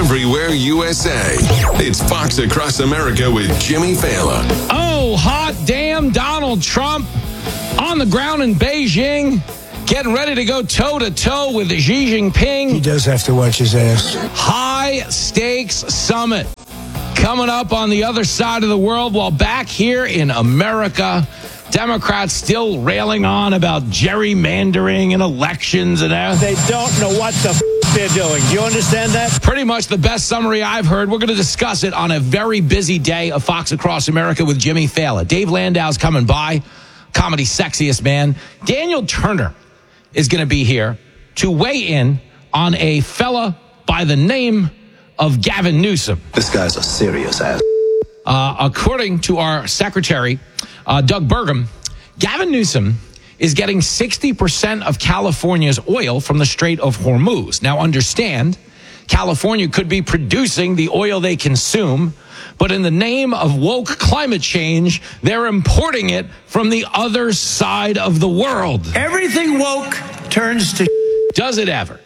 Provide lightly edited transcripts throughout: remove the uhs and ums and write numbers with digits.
everywhere USA. It's Fox Across America with Jimmy Fallon. Oh, hot damn Donald Trump on the ground in Beijing, getting ready to go toe-to-toe with Xi Jinping. He does have to watch his ass. High-stakes summit coming up on the other side of the world, while back here in America, Democrats still railing on about gerrymandering and elections and everything. They don't know what the they're doing. Do you understand that? Pretty much the best summary I've heard. We're going to discuss it on a very busy day of Fox Across America with Jimmy Fallon. Dave Landau's coming by, comedy sexiest man. Daniel Turner is going to be here to weigh in on a fella by the name of Gavin Newsom. This guy's a serious ass. According to our secretary, Doug Burgum, Gavin Newsom is getting 60% of California's oil from the Strait of Hormuz. Now, understand, California could be producing the oil they consume, but in the name of woke climate change, they're importing it from the other side of the world. Everything woke turns to Does it ever?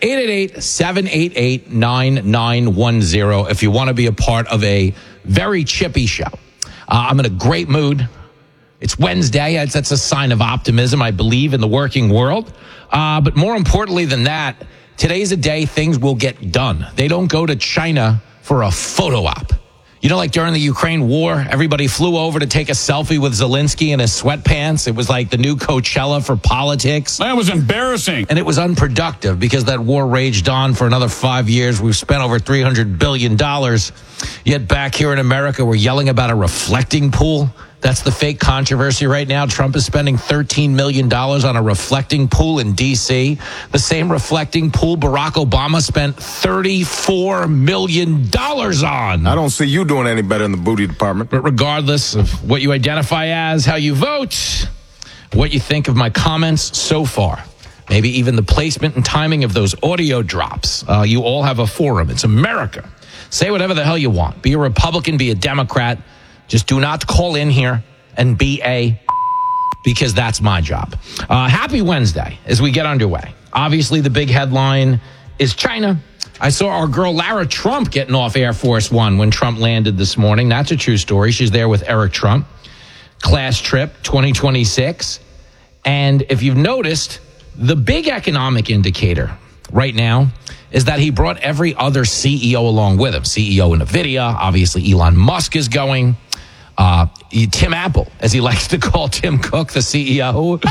888-788-9910 if you want to be a part of a very chippy show. I'm in a great mood. It's Wednesday. That's a sign of optimism, I believe, in the working world. But more importantly than that, today's a day things will get done. They don't go to China for a photo op. You know, like during the Ukraine war, everybody flew over to take a selfie with Zelensky in his sweatpants. It was like the new Coachella for politics. That was embarrassing. And it was unproductive because that war raged on for another 5 years. We've spent over $300 billion. Yet back here in America, we're yelling about a reflecting pool. That's the fake controversy right now. Trump is spending $13 million on a reflecting pool in D.C. The same reflecting pool Barack Obama spent $34 million on. I don't see you doing any better in the booty department. But regardless of what you identify as, how you vote, what you think of my comments so far, maybe even the placement and timing of those audio drops, you all have a forum. It's America. Say whatever the hell you want. Be a Republican, be a Democrat. Just do not call in here and be because that's my job. Happy Wednesday as we get underway. Obviously, the big headline is China. I saw our girl Lara Trump getting off Air Force One when Trump landed this morning. That's a true story. She's there with Eric Trump. Class trip 2026. And if you've noticed, the big economic indicator right now is that he brought every other CEO along with him. CEO of NVIDIA, obviously Elon Musk is going. Tim Apple, as he likes to call Tim Cook, the CEO.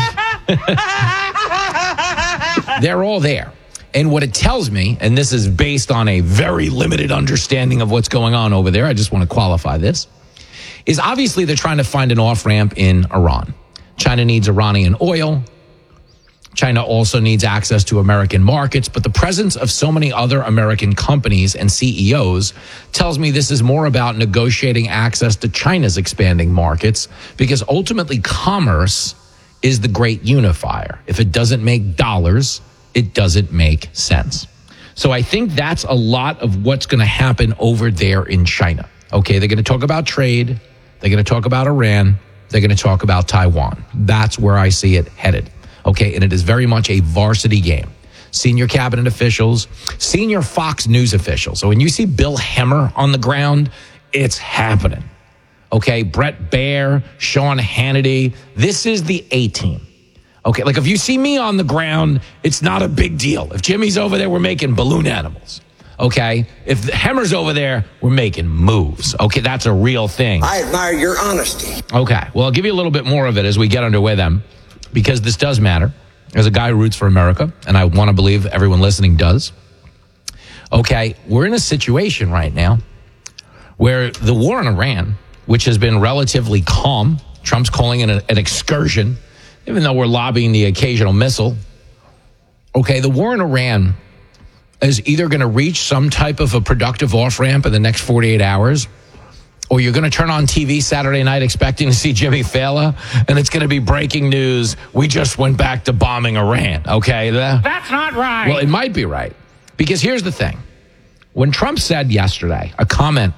They're all there. And what it tells me, and this is based on a very limited understanding of what's going on over there, I just want to qualify this, is obviously they're trying to find an off-ramp in Iran. China needs Iranian oil. China also needs access to American markets, but the presence of so many other American companies and CEOs tells me this is more about negotiating access to China's expanding markets, because ultimately commerce is the great unifier. If it doesn't make dollars, it doesn't make sense. So I think that's a lot of what's going to happen over there in China. Okay, they're going to talk about trade. They're going to talk about Iran. They're going to talk about Taiwan. That's where I see it headed. Okay, and it is very much a varsity game. Senior cabinet officials, senior Fox News officials. So when you see Bill Hemmer on the ground, it's happening. Okay, Brett Baer, Sean Hannity, this is the A-team. Okay, like if you see me on the ground, it's not a big deal. If Jimmy's over there, we're making balloon animals. Okay, if Hemmer's over there, we're making moves. Okay, that's a real thing. I admire your honesty. Okay, well, I'll give you a little bit more of it as we get underway then, because this does matter. As a guy who roots for America, and I want to believe everyone listening does. Okay, we're in a situation right now where the war in Iran, which has been relatively calm, Trump's calling it an excursion, even though we're lobbying the occasional missile. Okay, the war in Iran is either going to reach some type of a productive off-ramp in the next 48 hours, or you're going to turn on TV Saturday night expecting to see Jimmy Fallon, and it's going to be breaking news. We just went back to bombing Iran, okay? That's not right. Well, it might be right. Because here's the thing. When Trump said yesterday a comment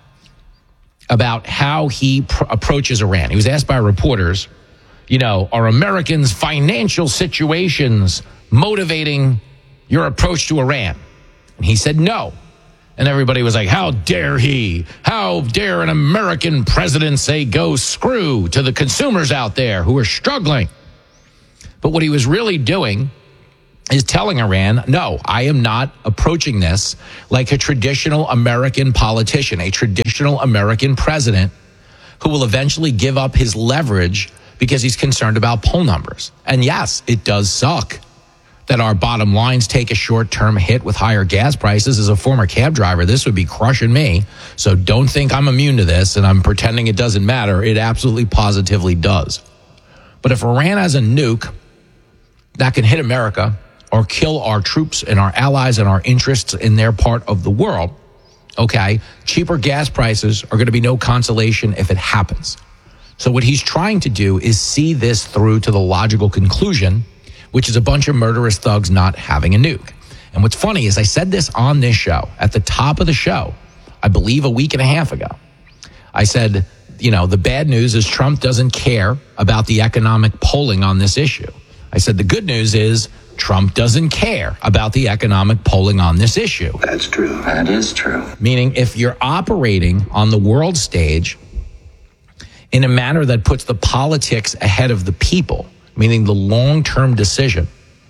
about how he approaches Iran, he was asked by reporters, you know, are Americans' financial situations motivating your approach to Iran? And he said no. And everybody was like, how dare he? How dare an American president say go screw to the consumers out there who are struggling? But what he was really doing is telling Iran, no, I am not approaching this like a traditional American politician, a traditional American president who will eventually give up his leverage because he's concerned about poll numbers. And yes, it does suck that our bottom lines take a short-term hit with higher gas prices. As a former cab driver, this would be crushing me. So don't think I'm immune to this and I'm pretending it doesn't matter. It absolutely positively does. But if Iran has a nuke that can hit America or kill our troops and our allies and our interests in their part of the world, okay, cheaper gas prices are going to be no consolation if it happens. So what he's trying to do is see this through to the logical conclusion, which is a bunch of murderous thugs not having a nuke. And what's funny is I said this on this show, at the top of the show, I believe a week and a half ago. I said, you know, the bad news is Trump doesn't care about the economic polling on this issue. I said the good news is Trump doesn't care about the economic polling on this issue. That's true. That is true. Meaning if you're operating on the world stage in a manner that puts the politics ahead of the people, meaning the long-term decision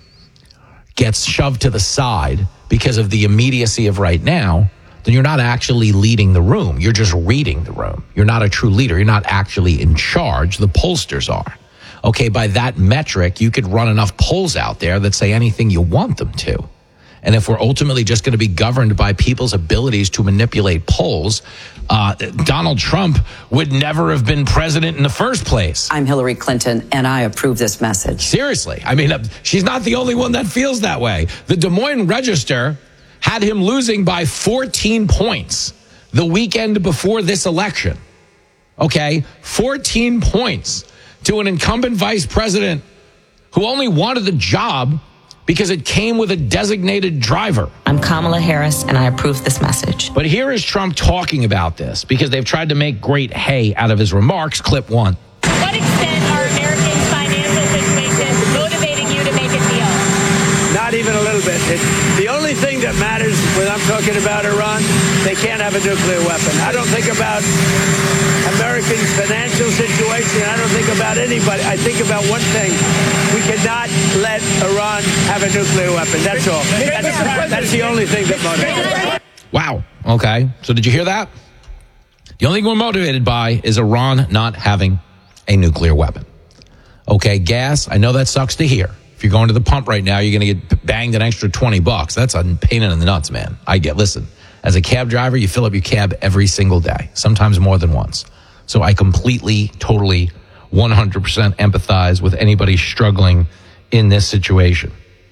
gets shoved to the side because of the immediacy of right now, then you're not actually leading the room. You're just reading the room. You're not a true leader. You're not actually in charge. The pollsters are. Okay, by that metric, you could run enough polls out there that say anything you want them to. And if we're ultimately just going to be governed by people's abilities to manipulate polls, Donald Trump would never have been president in the first place. I'm Hillary Clinton, and I approve this message. Seriously. I mean, she's not the only one that feels that way. The Des Moines Register had him losing by 14 points the weekend before this election. Okay? 14 points to an incumbent vice president who only wanted the job because it came with a designated driver. I'm Kamala Harris, and I approve this message. But here is Trump talking about this because they've tried to make great hay out of his remarks. Clip one. To what extent are Americans' financial situations motivating you to make a deal? Not even a little bit. The only thing that matters when I'm talking about Iran, they can't have a nuclear weapon. I don't think about Americans' financial situation. I don't think about anybody. I think about one thing. We cannot let Iran have a nuclear weapon. That's all. That's the only thing that motivates. Wow. Okay. So did you hear that? The only thing we're motivated by is Iran not having a nuclear weapon. Okay, gas, I know that sucks to hear. If you're going to the pump right now, you're going to get banged an extra $20. That's a pain in the nuts, man. Listen, as a cab driver, you fill up your cab every single day, sometimes more than once. So I completely, totally, 100% empathize with anybody struggling in this situation.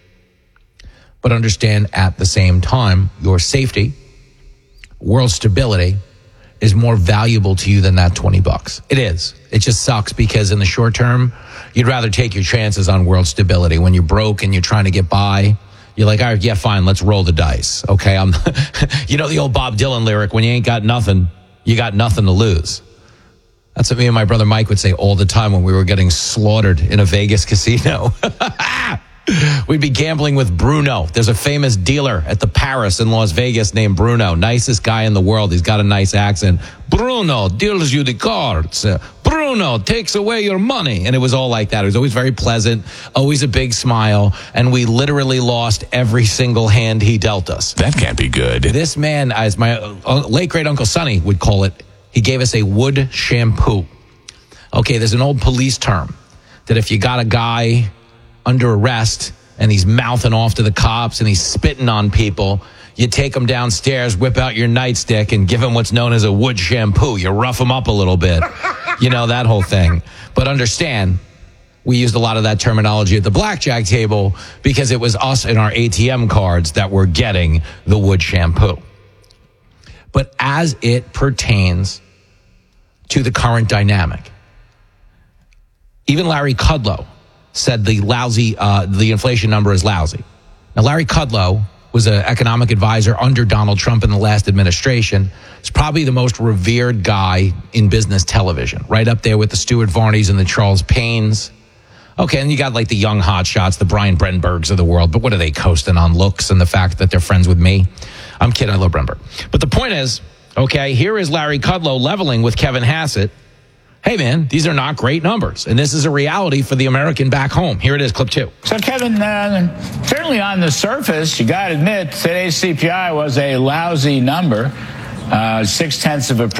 But understand at the same time, your safety, world stability is more valuable to you than that $20. It is. It just sucks because in the short term, you'd rather take your chances on world stability. When you're broke and you're trying to get by, you're like, all right, yeah, fine, let's roll the dice. Okay, you know the old Bob Dylan lyric, when you ain't got nothing, you got nothing to lose. That's what me and my brother Mike would say all the time when we were getting slaughtered in a Vegas casino. We'd be gambling with Bruno. There's a famous dealer at the Paris in Las Vegas named Bruno. Nicest guy in the world. He's got a nice accent. Bruno deals you the cards. Bruno takes away your money. And it was all like that. It was always very pleasant, always a big smile. And we literally lost every single hand he dealt us. That can't be good. This man, as my late great Uncle Sonny would call it, he gave us a wood shampoo. Okay, there's an old police term that if you got a guy under arrest and he's mouthing off to the cops and he's spitting on people, you take him downstairs, whip out your nightstick and give him what's known as a wood shampoo. You rough him up a little bit. You know, that whole thing. But understand, we used a lot of that terminology at the blackjack table because it was us and our ATM cards that were getting the wood shampoo. But as it pertains to the current dynamic, even Larry Kudlow said the inflation number is lousy. Now, Larry Kudlow was an economic advisor under Donald Trump in the last administration. He's probably the most revered guy in business television, right up there with the Stuart Varneys and the Charles Paynes. Okay, and you got like the young hotshots, the Brian Brenbergs of the world, but what are they coasting on looks and the fact that they're friends with me? I'm kidding. I love Brent Burt. But the point is, okay, here is Larry Kudlow leveling with Kevin Hassett. Hey, man, these are not great numbers. And this is a reality for the American back home. Here it is, clip 2. So, Kevin, certainly on the surface, you got to admit today's CPI was a lousy number, 0.6%.